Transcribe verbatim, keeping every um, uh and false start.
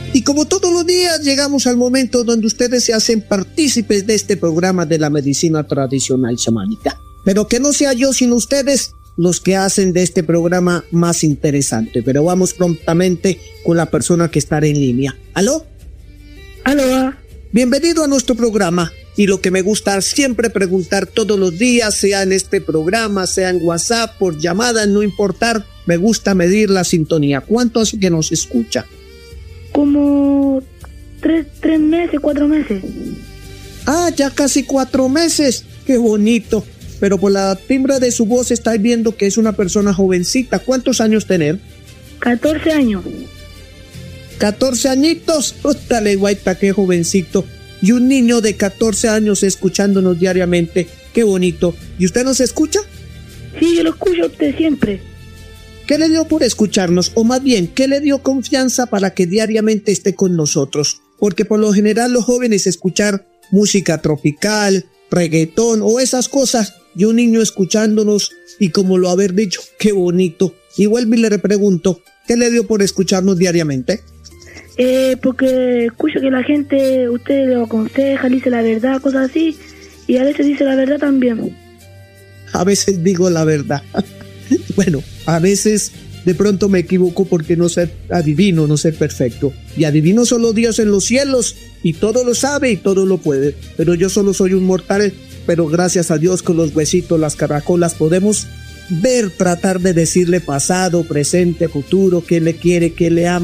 Y como todos los días llegamos al momento donde ustedes se hacen partícipes de este programa de la medicina tradicional chamánica. Pero que no sea yo sino ustedes los que hacen de este programa más interesante. Pero vamos prontamente con la persona que está en línea. ¿Aló? ¿Aló? Bienvenido a nuestro programa. Y lo que me gusta siempre preguntar todos los días, sea en este programa, sea en WhatsApp, por llamada, no importar, me gusta medir la sintonía. ¿Cuánto hace que nos escucha? Como tres, tres meses, cuatro meses. Ah, ya casi cuatro meses. Qué bonito. Pero por la timbre de su voz estáis viendo que es una persona jovencita. ¿Cuántos años tener? catorce años. ¿catorce añitos? Dale, guaita, qué jovencito. Y un niño de catorce años escuchándonos diariamente. Qué bonito. ¿Y usted nos escucha? Sí, yo lo escucho a usted siempre. ¿Qué le dio por escucharnos? O más bien, ¿qué le dio confianza para que diariamente esté con nosotros? Porque por lo general los jóvenes escuchar música tropical, reggaetón o esas cosas, y un niño escuchándonos y como lo haber dicho, qué bonito. Y vuelvo y le pregunto, ¿qué le dio por escucharnos diariamente? Eh, porque escucho que la gente, usted lo aconseja, le dice la verdad, cosas así, y a veces dice la verdad también. A veces digo la verdad. Bueno, a veces de pronto me equivoco porque no ser adivino, no ser perfecto. Y adivino solo Dios en los cielos, y todo lo sabe y todo lo puede. Pero yo solo soy un mortal, pero gracias a Dios con los huesitos, las caracolas, podemos ver, tratar de decirle pasado, presente, futuro, qué le quiere, qué le ama.